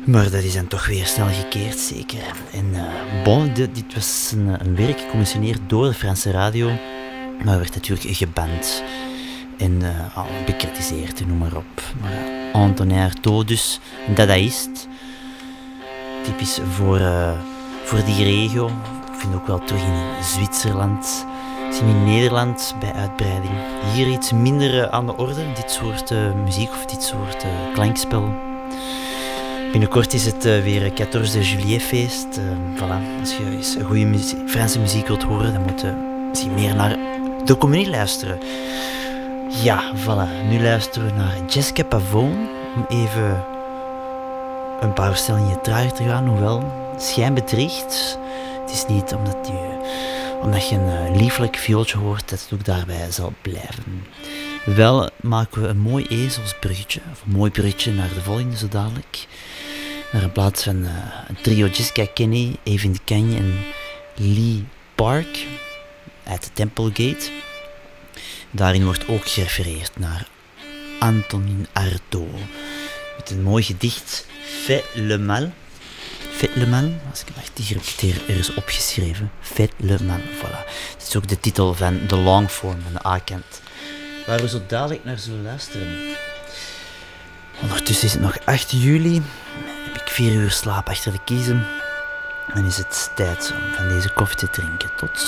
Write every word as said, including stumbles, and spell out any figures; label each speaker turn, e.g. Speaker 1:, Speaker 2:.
Speaker 1: Maar dat is dan toch weer snel gekeerd, zeker. En uh, bon, dit, dit was een, een werk gecommissioneerd door de Franse radio, maar werd natuurlijk geband en uh, al bekritiseerd, noem maar op. Maar uh, Antonin Artaud dus, een dadaïst, typisch voor, uh, voor die regio. Ik vind ook wel terug in Zwitserland, misschien in Nederland bij uitbreiding. Hier iets minder uh, aan de orde, dit soort uh, muziek of dit soort uh, klankspel. Binnenkort is het uh, weer veertien juillet feest. Uh, voilà. Als je eens goede muzie- Franse muziek wilt horen, dan moet je misschien meer naar de communie luisteren. Ja, voilà. Nu luisteren we naar Jessica Pavone. Om even een paar stellingen trager te gaan, hoewel schijnbedriegt. Het is niet omdat je, omdat je een uh, lieflijk viooltje hoort dat het ook daarbij zal blijven. Wel maken we een mooi ezelsbruggetje, of een mooi bruggetje naar de volgende zo dadelijk. Naar in plaats van uh, een trio Jessica Kenny, Evan de Cagne en Lee Park uit de Templegate. Daarin wordt ook gerefereerd naar Antonin Artaud met een mooi gedicht Fais le mal. Fais le mal, als ik het echt repeteer, er is opgeschreven. Fais le mal, voilà. Dat is ook de titel van de longform, van de A-kant, waar we zo dadelijk naar zullen luisteren. Ondertussen is het nog acht juli. Heb ik vier uur slaap achter de kiezen. Dan is het tijd om van deze koffie te drinken. Tot